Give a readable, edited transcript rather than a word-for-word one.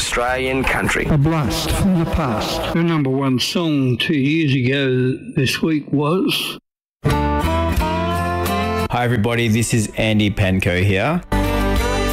Australian country. A blast from the past. Her number one song 2 years ago this week was... Hi everybody, this is Andy Panko here.